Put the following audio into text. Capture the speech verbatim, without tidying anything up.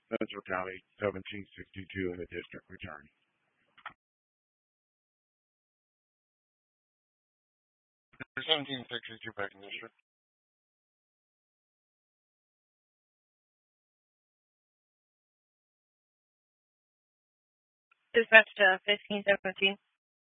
Central County, seventeen sixty-two in the district return. seventeen sixty-two back in district. Dispatch to fifteen seventeen.